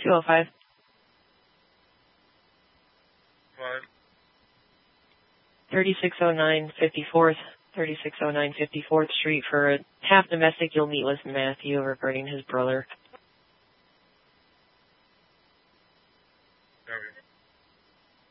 205. 3609 54th, 3609 54th Street for a half domestic. You'll meet with Matthew regarding his brother.